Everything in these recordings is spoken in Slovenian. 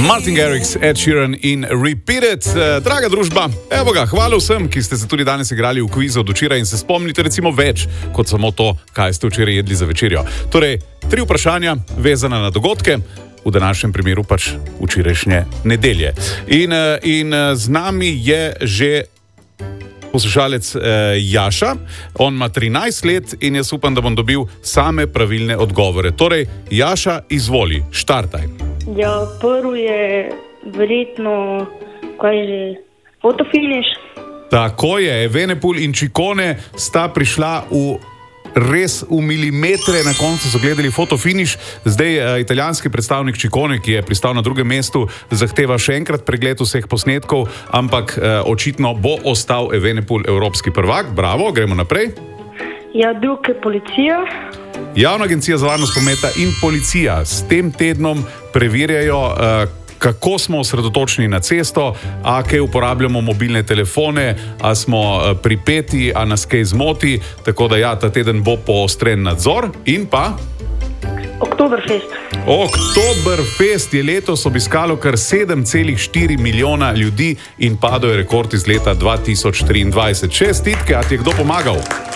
Martin Garrix, Ed Sheeran in Repeat It. Draga družba, evo ga, hvala vsem, ki ste se tudi danes igrali v kvizu od včeraj in se spomnite recimo več, kot samo to, kaj ste včeraj jedli za večerjo. Torej, 3 vprašanja vezana na dogodke, v današnjem primeru pač včerajšnje nedelje. In z nami je že poslušalec Jaša, on ima 13 let in jaz upam, da bom dobil same pravilne odgovore. Torej, Jaša, izvoli, štartaj. Ja, prvo je verjetno, kaj že, fotofiniš. Tako je, Evenepoel in Ciccone sta prišla res v milimetre, na koncu so gledali fotofiniš. Zdaj italijanski predstavnik Ciccone, ki je pristal na drugem mestu, zahteva še enkrat pregled vseh posnetkov, ampak očitno bo ostal Evenepoel evropski prvak. Bravo, gremo naprej. Ja, drug je policija. Javna agencija za varnost prometa in policija s tem tednom preverjajo, kako smo osredotočeni na cesto, a kaj uporabljamo mobilne telefone, a smo pripeti, a nas kaj zmoti, tako da ja, ta teden bo poostren nadzor. In pa Oktoberfest. Oktoberfest je letos obiskalo kar 7,4 milijona ljudi in padel je rekord iz leta 2023. Čestitke, a ti je kdo pomagal?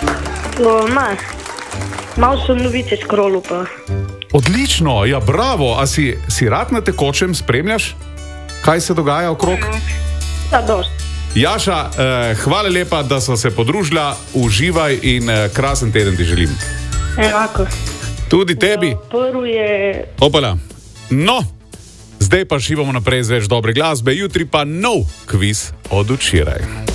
Malo sem novice scrollu pa. Odlično, ja bravo, a si rad na tekočem, spremljaš, kaj se dogaja okrog? Ja, dosti. Jaša, hvala lepa, da sva se podružila, uživaj in krasen teden ti želim. Enako. Tudi tebi. Ja, prvo je... Opala, no, zdaj pa šivamo naprej z več dobre glasbe, jutri pa nov kviz od včeraj.